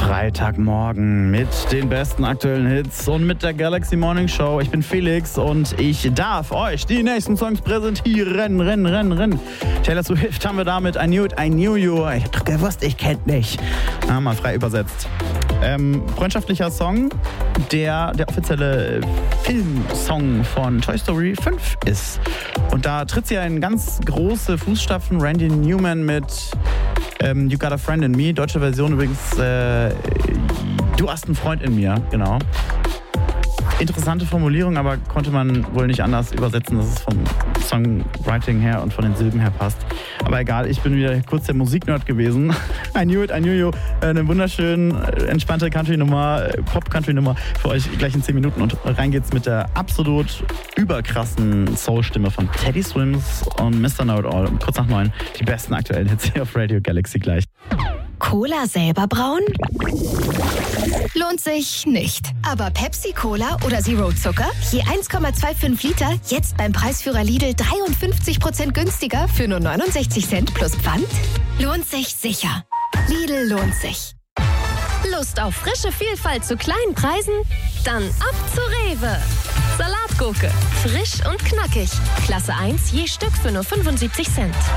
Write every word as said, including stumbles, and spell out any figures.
Freitagmorgen mit den besten aktuellen Hits und mit der Galaxy Morning Show. Ich bin Felix und ich darf euch die nächsten Songs präsentieren. Rennen, rennen, rennen. Taylor Swift haben wir damit. I knew it, I knew you. Ich hab doch gewusst, ich kennt mich. Ja, mal frei übersetzt. Ähm, freundschaftlicher Song, der der offizielle Filmsong von Toy Story fünf ist. Und da tritt sie in ganz große Fußstapfen. Randy Newman mit ähm, You Got a Friend in Me. Deutsche Version übrigens äh, Du hast einen Freund in mir, genau. Interessante Formulierung, aber konnte man wohl nicht anders übersetzen, dass es vom Songwriting her und von den Silben her passt. Aber egal, ich bin wieder kurz der Musiknerd gewesen. I knew it, I knew you. Eine wunderschön entspannte Country-Nummer, Pop-Country-Nummer für euch gleich in zehn Minuten. Und rein geht's mit der absolut überkrassen Soul-Stimme von Teddy Swims und Mister Know It All. Und kurz nach neun die besten aktuellen Hits hier auf Radio Galaxy gleich. Cola selber brauen? Lohnt sich nicht. Aber Pepsi Cola oder Zero Zucker? Je eins Komma fünfundzwanzig Liter, jetzt beim Preisführer Lidl dreiundfünfzig Prozent günstiger für nur neunundsechzig Cent plus Pfand? Lohnt sich sicher. Lidl lohnt sich. Lust auf frische Vielfalt zu kleinen Preisen? Dann ab zu Rewe. Salatgurke, frisch und knackig. Klasse eins je Stück für nur fünfundsiebzig Cent.